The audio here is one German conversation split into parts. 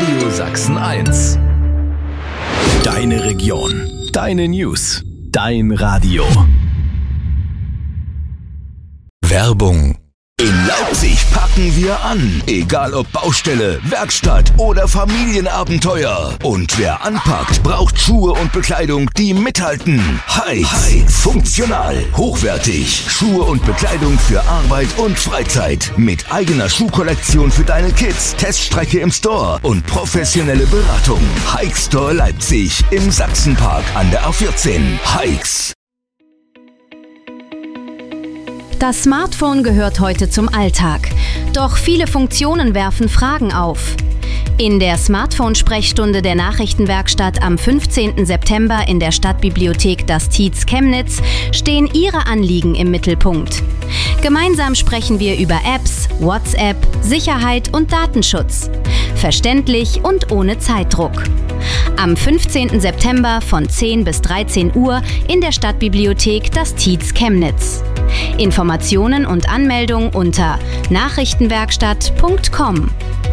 Radio Sachsen 1. Deine Region, deine News, dein Radio. Werbung. In Leipzig packen wir an. Egal ob Baustelle, Werkstatt oder Familienabenteuer. Und wer anpackt, braucht Schuhe und Bekleidung, die mithalten. Heights. Funktional, hochwertig. Schuhe und Bekleidung für Arbeit und Freizeit. Mit eigener Schuhkollektion für deine Kids, Teststrecke im Store und professionelle Beratung. Heights Store Leipzig im Sachsenpark an der A14. Heights. Das Smartphone gehört heute zum Alltag. Doch viele Funktionen werfen Fragen auf. In der Smartphone-Sprechstunde der Nachrichtenwerkstatt am 15. September in der Stadtbibliothek Das Tietz Chemnitz stehen Ihre Anliegen im Mittelpunkt. Gemeinsam sprechen wir über Apps, WhatsApp, Sicherheit und Datenschutz. Verständlich und ohne Zeitdruck. Am 15. September von 10 bis 13 Uhr in der Stadtbibliothek Das Tietz Chemnitz. Informationen und Anmeldung unter nachrichtenwerkstatt.com.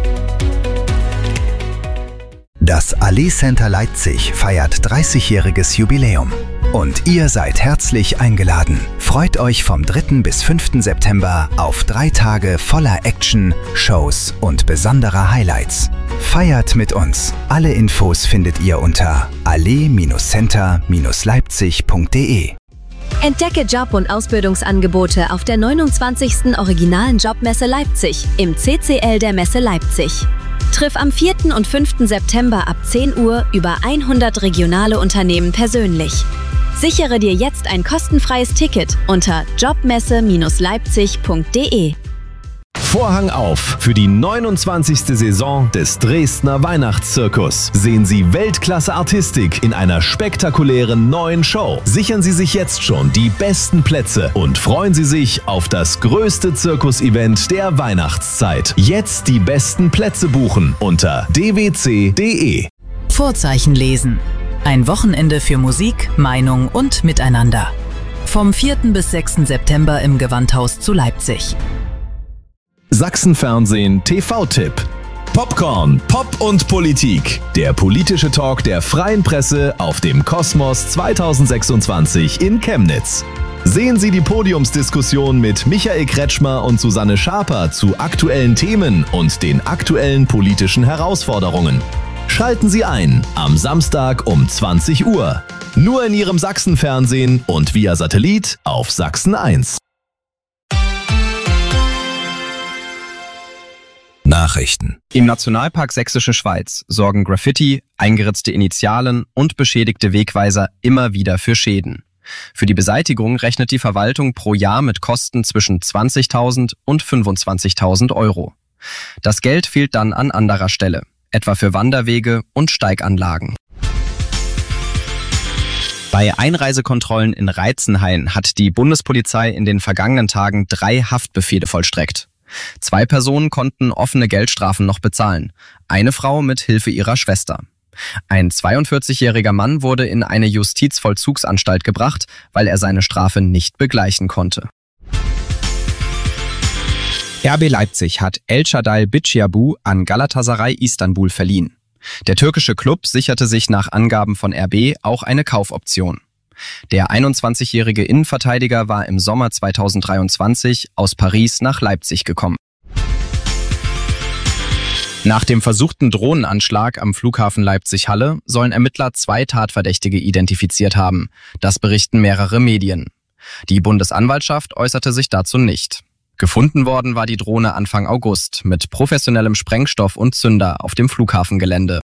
Das Allee Center Leipzig feiert 30-jähriges Jubiläum. Und ihr seid herzlich eingeladen. Freut euch vom 3. bis 5. September auf 3 Tage voller Action, Shows und besonderer Highlights. Feiert mit uns. Alle Infos findet ihr unter allee-center-leipzig.de. Entdecke Job- und Ausbildungsangebote auf der 29. Originalen Jobmesse Leipzig im CCL der Messe Leipzig. Triff am 4. und 5. September ab 10 Uhr über 100 regionale Unternehmen persönlich. Sichere dir jetzt ein kostenfreies Ticket unter jobmesse-leipzig.de. Vorhang auf für die 29. Saison des Dresdner Weihnachtszirkus. Sehen Sie Weltklasse-Artistik in einer spektakulären neuen Show. Sichern Sie sich jetzt schon die besten Plätze und freuen Sie sich auf das größte Zirkus-Event der Weihnachtszeit. Jetzt die besten Plätze buchen unter dwc.de. Vorzeichen lesen. Ein Wochenende für Musik, Meinung und Miteinander. Vom 4. bis 6. September im Gewandhaus zu Leipzig. Sachsenfernsehen TV-Tipp. Popcorn, Pop und Politik. Der politische Talk der Freien Presse auf dem Kosmos 2026 in Chemnitz. Sehen Sie die Podiumsdiskussion mit Michael Kretschmer und Susanne Schaper zu aktuellen Themen und den aktuellen politischen Herausforderungen. Schalten Sie ein am Samstag um 20 Uhr. Nur in Ihrem Sachsenfernsehen und via Satellit auf Sachsen 1. Nachrichten. Im Nationalpark Sächsische Schweiz sorgen Graffiti, eingeritzte Initialen und beschädigte Wegweiser immer wieder für Schäden. Für die Beseitigung rechnet die Verwaltung pro Jahr mit Kosten zwischen 20.000 und 25.000 Euro. Das Geld fehlt dann an anderer Stelle, etwa für Wanderwege und Steiganlagen. Bei Einreisekontrollen in Reitzenhain hat die Bundespolizei in den vergangenen Tagen 3 Haftbefehle vollstreckt. 2 Personen konnten offene Geldstrafen noch bezahlen, eine Frau mit Hilfe ihrer Schwester. Ein 42-jähriger Mann wurde in eine Justizvollzugsanstalt gebracht, weil er seine Strafe nicht begleichen konnte. RB Leipzig hat El Shaddai Bicciabu an Galatasaray Istanbul verliehen. Der türkische Klub sicherte sich nach Angaben von RB auch eine Kaufoption. Der 21-jährige Innenverteidiger war im Sommer 2023 aus Paris nach Leipzig gekommen. Nach dem versuchten Drohnenanschlag am Flughafen Leipzig-Halle sollen Ermittler 2 Tatverdächtige identifiziert haben. Das berichten mehrere Medien. Die Bundesanwaltschaft äußerte sich dazu nicht. Gefunden worden war die Drohne Anfang August mit professionellem Sprengstoff und Zünder auf dem Flughafengelände.